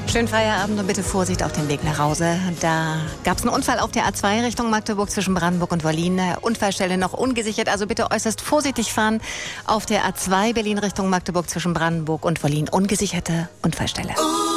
Schönen Feierabend und bitte Vorsicht auf dem Weg nach Hause. Da gab es einen Unfall auf der A2 Richtung Magdeburg zwischen Brandenburg und Wollin. Unfallstelle noch ungesichert, also bitte äußerst vorsichtig fahren. Auf der A2 Berlin Richtung Magdeburg zwischen Brandenburg und Wollin. Ungesicherte Unfallstelle.